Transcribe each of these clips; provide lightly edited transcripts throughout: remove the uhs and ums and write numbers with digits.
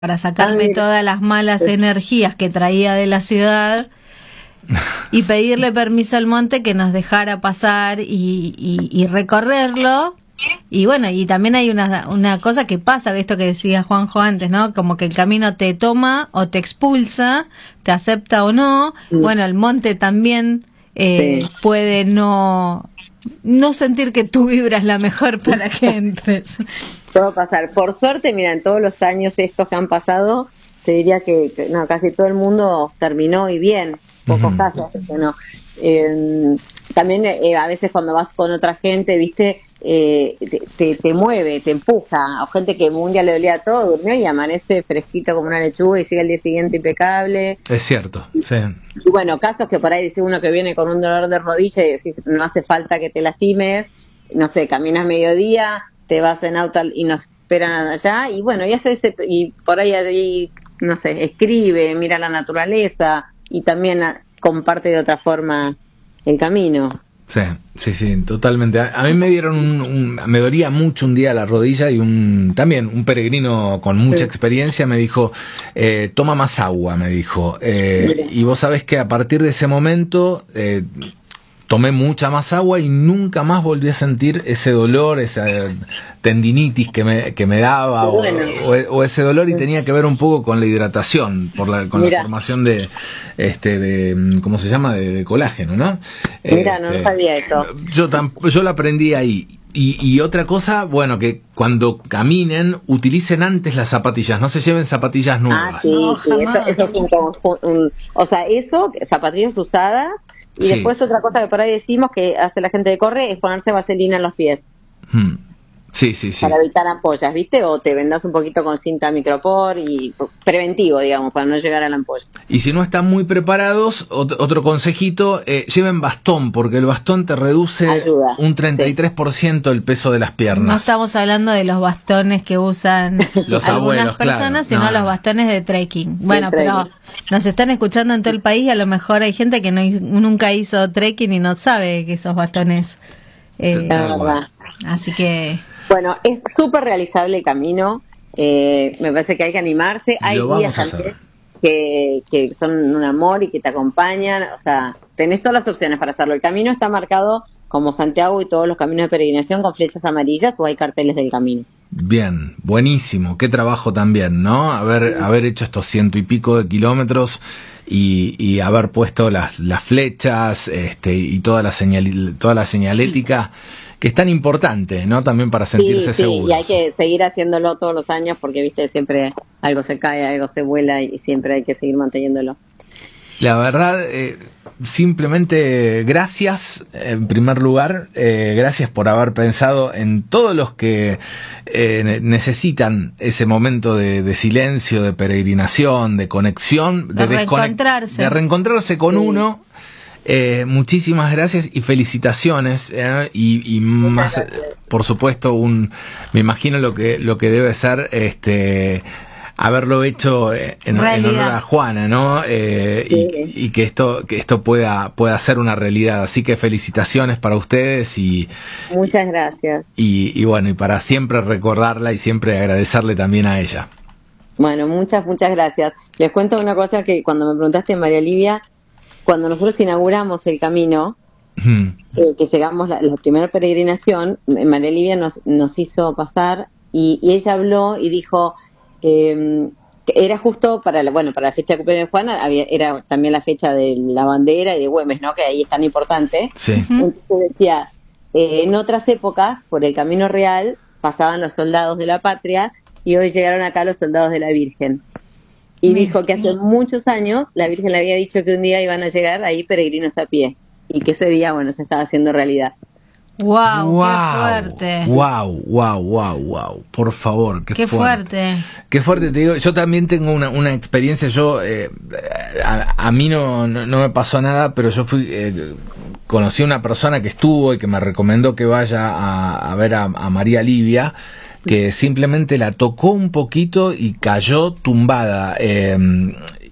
para sacarme todas las malas energías que traía de la ciudad y pedirle permiso al monte que nos dejara pasar y recorrerlo. Y bueno, y también hay una cosa que pasa, esto que decía Juanjo antes, ¿no? Como que el camino te toma o te expulsa, te acepta o no. Bueno, el monte también puede no sentir que tu vibra es la mejor para que entres. Puede pasar. Por suerte, mira, en todos los años estos que han pasado, te diría que no, casi todo el mundo terminó y bien. Pocos casos, que no. También a veces cuando vas con otra gente, viste, te mueve, te empuja. O gente que un día le dolía todo, durmió y amanece fresquito como una lechuga y sigue el día siguiente impecable. Es cierto, sí. Y bueno, casos que por ahí dice uno que viene con un dolor de rodilla y decís, no hace falta que te lastimes, no sé, caminas mediodía, te vas en auto y nos esperan allá, y bueno, y por ahí, no sé, escribe, mira la naturaleza, y también comparte de otra forma el camino. Sí, totalmente. A mí me dieron me dolía mucho un día la rodilla y también un peregrino con mucha experiencia me dijo, toma más agua, me dijo. Y vos sabés que a partir de ese momento tomé mucha más agua y nunca más volví a sentir ese dolor, esa tendinitis que me daba o ese dolor, y tenía que ver un poco con la hidratación, con la formación de ¿cómo se llama? De colágeno, ¿no? Mira, no sabía eso. Yo lo aprendí ahí. Y otra cosa, bueno, que cuando caminen utilicen antes las zapatillas, no se lleven zapatillas nuevas. Eso es zapatillas usadas. Y después otra cosa que por ahí decimos que hace la gente que corre es ponerse vaselina en los pies. Sí. Para evitar ampollas, ¿viste? O te vendas un poquito con cinta micropor y preventivo, digamos, para no llegar a la ampolla. Y si no están muy preparados, otro consejito, lleven bastón, porque el bastón te reduce un 33% el peso de las piernas. No estamos hablando de los bastones que usan los algunas abuelos, personas, sino los bastones de trekking. Bueno, pero nos están escuchando en todo el país y a lo mejor hay gente que nunca hizo trekking y no sabe que esos bastones. Así que... Bueno, es súper realizable el camino, me parece que hay que animarse, hay guías también que son un amor y que te acompañan, o sea, tenés todas las opciones para hacerlo. El camino está marcado como Santiago y todos los caminos de peregrinación con flechas amarillas o hay carteles del camino. Bien, buenísimo, qué trabajo también, ¿no? Haber hecho estos 100 y pico de kilómetros y haber puesto las flechas y toda la señalética, que es tan importante, ¿no? También para sentirse seguros. Y hay que seguir haciéndolo todos los años porque, viste, siempre algo se cae, algo se vuela y siempre hay que seguir manteniéndolo. La verdad, simplemente gracias, en primer lugar, gracias por haber pensado en todos los que necesitan ese momento de silencio, de peregrinación, de conexión, de reencontrarse con uno. Muchísimas gracias y felicitaciones, y más, por supuesto, me imagino lo que debe ser haberlo hecho en honor a Juana, ¿no? Y que esto pueda ser una realidad. Así que felicitaciones para ustedes y muchas gracias. Y bueno, y para siempre recordarla y siempre agradecerle también a ella. Bueno, muchas gracias. Les cuento una cosa que cuando me preguntaste, María Olivia, cuando nosotros inauguramos el camino, que llegamos la primera peregrinación, María Olivia nos hizo pasar y ella habló y dijo que era justo para la fecha de cumpleaños de Juana, era también la fecha de la bandera y de Güemes, ¿no? Que ahí es tan importante. Sí. Entonces decía, en otras épocas, por el Camino Real, pasaban los soldados de la patria y hoy llegaron acá los soldados de la Virgen. Y dijo que hace muchos años la Virgen le había dicho que un día iban a llegar ahí peregrinos a pie y que ese día, se estaba haciendo realidad. ¡Wow! ¡Qué fuerte! ¡Wow! Por favor, qué fuerte. ¡Qué fuerte! Te digo, yo también tengo una experiencia. Yo a mí no me pasó nada, pero yo conocí a una persona que estuvo y que me recomendó que vaya a ver a María Livia, que simplemente la tocó un poquito y cayó tumbada,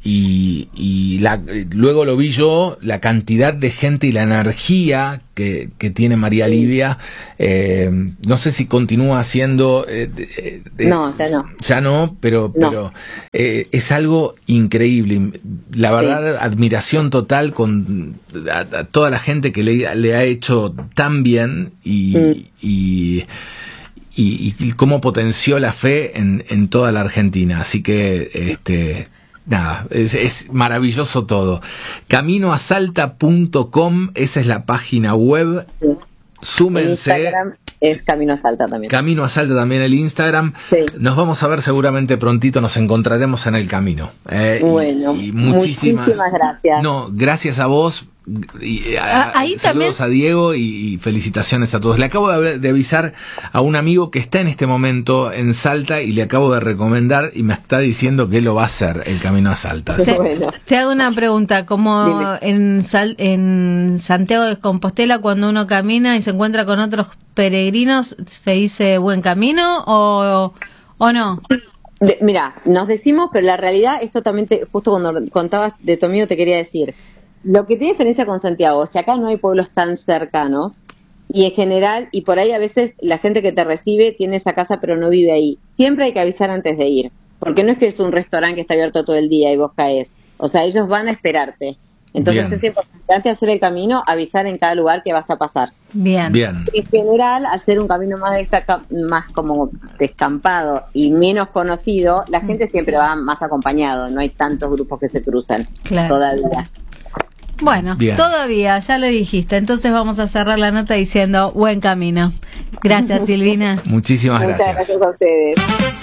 luego lo vi yo, la cantidad de gente y la energía que tiene María Livia. No sé si continúa haciendo... no, ya no. Ya no, pero es algo increíble. La verdad, admiración total a toda la gente que le ha hecho tan bien y cómo potenció la fe en toda la Argentina. Así que, nada, es maravilloso todo. Caminoasalta.com, esa es la página web. Sí. Súmense. En Instagram es Camino a Salta también. Camino a Salta también el Instagram. Sí. Nos vamos a ver seguramente prontito, nos encontraremos en el camino. Bueno, y muchísimas gracias. No, gracias a vos. Ahí saludos también a Diego y felicitaciones a todos. Le acabo de avisar a un amigo que está en este momento en Salta y le acabo de recomendar y me está diciendo que lo va a hacer el Camino a Salta. Te hago una pregunta, como en Santiago de Compostela, cuando uno camina y se encuentra con otros peregrinos, ¿se dice buen camino o no? Mira, nos decimos, pero la realidad, esto también justo cuando contabas de tu amigo te quería decir. Lo que tiene diferencia con Santiago es que acá no hay pueblos tan cercanos y en general, y por ahí a veces la gente que te recibe tiene esa casa pero no vive ahí. Siempre hay que avisar antes de ir, porque no es que es un restaurante que está abierto todo el día y vos caes. O sea, ellos van a esperarte. Entonces es importante hacer el camino, avisar en cada lugar que vas a pasar. Bien. En general, hacer un camino más como descampado y menos conocido, la gente siempre va más acompañado, no hay tantos grupos que se cruzan todavía. Bueno, todavía, ya lo dijiste. Entonces vamos a cerrar la nota diciendo buen camino. Gracias, Silvina. Muchísimas gracias. Muchas gracias a ustedes.